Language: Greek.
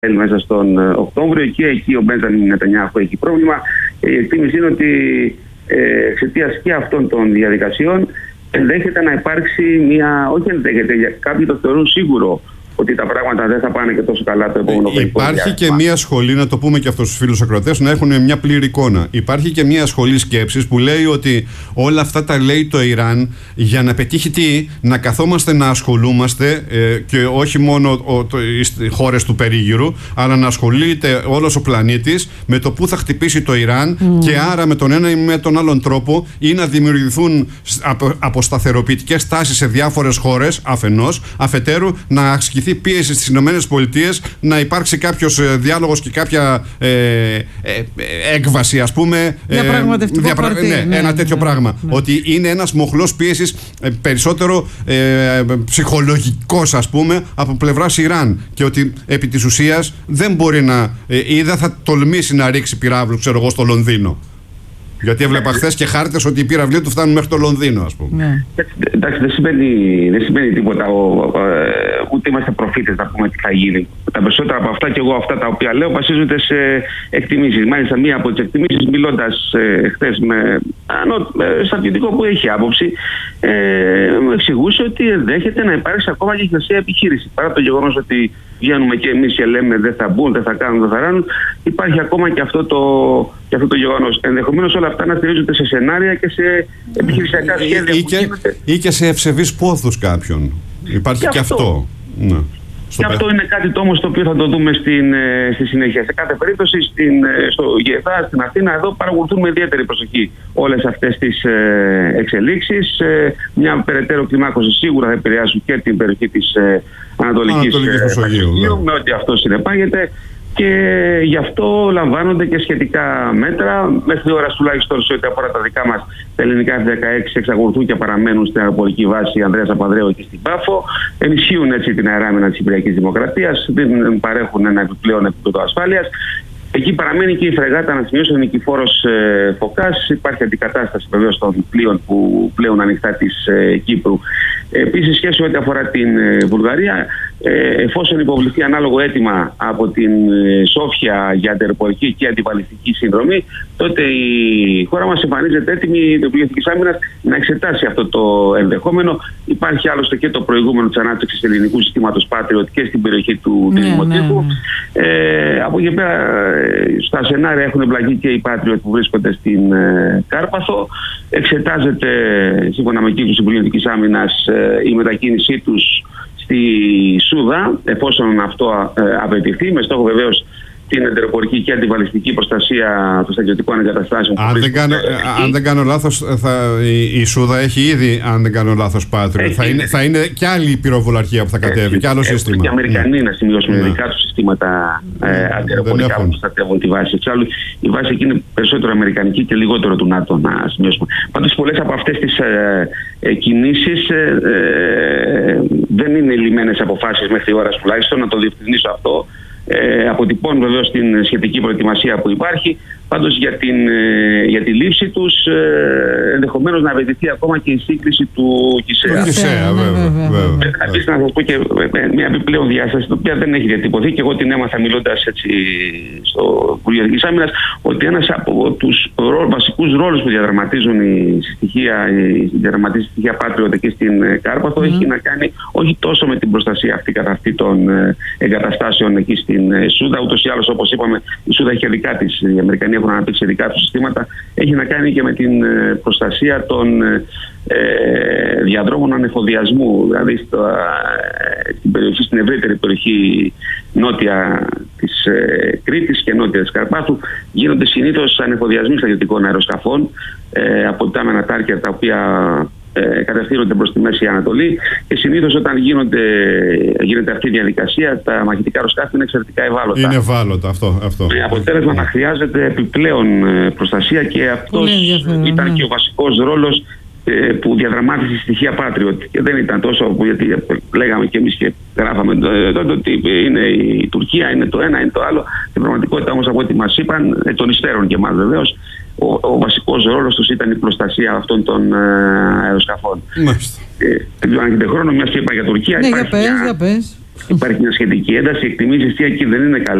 μέσα στον Οκτώβριο και εκεί ο Μπέντζαμιν Νετανιάχου έχει πρόβλημα. Η εκτίμηση είναι ότι εξαιτίας και αυτών των διαδικασιών ενδέχεται να υπάρξει όχι ενδέχεται, κάποιοι το θεωρούν σίγουρο ότι τα πράγματα δεν θα πάνε και τόσο καλά το επόμενο χρόνο. Υπάρχει και μια σχολή, να το πούμε και αυτό στους φίλους ακροατές, να έχουν μια πλήρη εικόνα. Υπάρχει και μια σχολή σκέψης που λέει ότι όλα αυτά τα λέει το Ιράν για να πετύχει να καθόμαστε να ασχολούμαστε και όχι μόνο οι χώρες του περίγυρου, αλλά να ασχολείται όλος ο πλανήτης με το που θα χτυπήσει το Ιράν και άρα με τον ένα ή με τον άλλον τρόπο ή να δημιουργηθούν αποσταθεροποιητικές τάσεις σε διάφορες χώρες αφενός, αφετέρου να ασκηθεί πίεση στις ΗΠΑ να υπάρξει κάποιος διάλογος και κάποια έκβαση, ας πούμε. Διαπραγματευτικό ένα τέτοιο πράγμα. Ότι είναι ένας μοχλός πίεσης περισσότερο ψυχολογικός, ας πούμε, από πλευράς Ιράν. Και ότι επί της ουσίας δεν μπορεί ή δεν θα τολμήσει να ρίξει πυράβλους, ξέρω εγώ, στο Λονδίνο. Γιατί έβλεπα χθες και χάρτες ότι οι πυραυλοί του φτάνουν μέχρι το Λονδίνο, ας πούμε. Εντάξει, δεν σημαίνει τίποτα. Ούτε είμαστε προφήτες να πούμε τι θα γίνει. Τα περισσότερα από αυτά και εγώ αυτά τα οποία λέω βασίζονται σε εκτιμήσεις. Μάλιστα, μία από τις εκτιμήσεις, μιλώντας χθες με στρατιωτικό που έχει άποψη, μου εξηγούσε ότι ενδέχεται να υπάρξει ακόμα και χερσαία επιχείρηση. Παρά το γεγονός ότι βγαίνουμε και εμείς και λέμε δεν θα μπουν, δεν θα κάνουν, δεν θα ράνουν, υπάρχει ακόμα και αυτό το γεγονός. Ενδεχομένως όλα αυτά να στηρίζονται σε σενάρια και σε επιχειρησιακά σχέδια. Ή και σε ευσεβείς πόθους κάποιων. Υπάρχει και αυτό. Ναι. Και αυτό είναι κάτι όμως το οποίο θα το δούμε στη συνέχεια. Σε κάθε περίπτωση στο ΓΕΘΑ, στην Αθήνα, εδώ παρακολουθούν με ιδιαίτερη προσοχή όλες αυτές τις εξελίξεις. Μια περαιτέρω κλιμάκωση σίγουρα θα επηρεάσουν και την περιοχή της Ανατολικής Μεσογείου, με ό,τι αυτό συνεπάγεται. Και γι' αυτό λαμβάνονται και σχετικά μέτρα. Μέχρι ώρα τουλάχιστον σε ό,τι αφορά τα δικά μας τα ελληνικά F-16 εξακολουθούν και παραμένουν στην αεροπορική βάση Ανδρέας Παπανδρέου εκεί στην Πάφο. Ενισχύουν έτσι την αεράμινα της Κυπριακής Δημοκρατίας, δεν παρέχουν ένα επιπλέον επίπεδο ασφάλειας. Εκεί παραμένει και η φρεγάτα, να σημειώσω, ο Νικηφόρος Φωκάς. Υπάρχει αντικατάσταση βεβαίως των πλοίων που πλέουν ανοιχτά της Κύπρου. Επίσης, σχέση ό,τι αφορά την Βουλγαρία, εφόσον υποβληθεί ανάλογο αίτημα από την Σόφια για αντεροπορική και αντιβαλιστική συνδρομή, τότε η χώρα μας εμφανίζεται έτοιμη, η Υπουργική Άμυνας, να εξετάσει αυτό το ενδεχόμενο. Υπάρχει άλλωστε και το προηγούμενο της ανάπτυξης ελληνικού συστήματος Patriot και στην περιοχή του Δημοτικού. Από εκεί πέρα, στα σενάρια έχουν εμπλακεί και οι Patriot που βρίσκονται στην Κάρπαθο. Εξετάζεται, σύμφωνα με κύκλους Υπουργικής Άμυνας, η μετακίνησή τους στη Σούδα, εφόσον αυτό απαιτηθεί, με στόχο βεβαίως την εντεροπορική και αντιβαλιστική προστασία των στρατιωτικών εγκαταστάσεων. Αν δεν κάνω λάθος, η Σούδα έχει ήδη, αν δεν κάνω λάθος, Patriot. Θα είναι και άλλη πυροβολαρχία που θα κατέβει, και άλλο σύστημα. Και οι Αμερικανοί να σημειώσουν ειδικά του συστήματα αντεροπορικά που προστατεύουν τη βάση. Εξάλλου, η βάση εκεί είναι περισσότερο αμερικανική και λιγότερο του ΝΑΤΟ, να σημειώσουμε. Πάντως, πολλές από αυτές τις κινήσεις δεν είναι λυμμένες αποφάσεις μέχρι ώρας τουλάχιστον, να το διευκρινίσω αυτό. Αποτυπώνουν βεβαίως την σχετική προετοιμασία που υπάρχει. Πάντως για τη λήψη τους ενδεχομένως να απαιτηθεί ακόμα και η σύγκριση του ΚΙΣΕΑ. Επίσης να σας πω και μια επιπλέον διάσταση, την οποία δεν έχει διατυπωθεί και εγώ την έμαθα μιλώντας έτσι στο Υπουργείο Εθνικής Άμυνας, ότι ένας από τους βασικούς ρόλους που διαδραματίζουν η στοιχεία Patriot εκεί στην Κάρπαθο έχει να κάνει όχι τόσο με την προστασία αυτή καθ' αυτή των εγκαταστάσεων εκεί στην Σούδα. Ούτως ή άλλως, όπως είπαμε, η Σούδα έχει δικά της, οι Αμερικανοί έχουν αναπτύξει δικά τους συστήματα. Έχει να κάνει και με την προστασία των διαδρόμων ανεφοδιασμού, δηλαδή στην περιοχή, στην ευρύτερη περιοχή νότια της Κρήτης και νότια της Καρπάθου, γίνονται συνήθως ανεφοδιασμοί στρατιωτικών αεροσκαφών από τα τάρκερ τα οποία κατευθύνονται προς τη Μέση Ανατολή, και συνήθως όταν γίνεται αυτή η διαδικασία, τα μαχητικά αεροσκάφη είναι εξαιρετικά ευάλωτα. Είναι ευάλωτα αυτό. Με αποτέλεσμα να χρειάζεται επιπλέον προστασία, και αυτός ήταν και ο βασικός ρόλος που διαδραμάτισε στη στοιχεία Patriot. Και δεν ήταν τόσο, γιατί λέγαμε και εμείς και γράφαμε τότε ότι είναι η Τουρκία, είναι το ένα, είναι το άλλο. Στην πραγματικότητα όμως, από ό,τι μας είπαν, των υστέρων και εμάς βεβαίως, ο βασικός ρόλος τους ήταν η προστασία αυτών των αεροσκαφών. Δεν ξέρω αν έχετε χρόνο, μιας και είπα για Τουρκία. Ναι, για πες. Υπάρχει μια σχετική ένταση. Οι εκτιμήσεις εκεί δεν είναι καλές.